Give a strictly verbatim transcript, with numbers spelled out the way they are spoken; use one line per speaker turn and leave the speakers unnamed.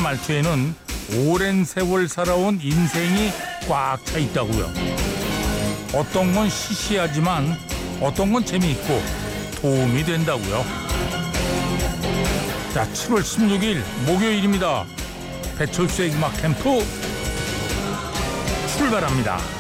말투에는 오랜 세월 살아온 인생이 꽉 차 있다고요. 어떤 건 시시하지만 어떤 건 재미있고 도움이 된다고요. 자, 칠월 십육일 목요일입니다. 배철수의 음악 캠프 출발합니다.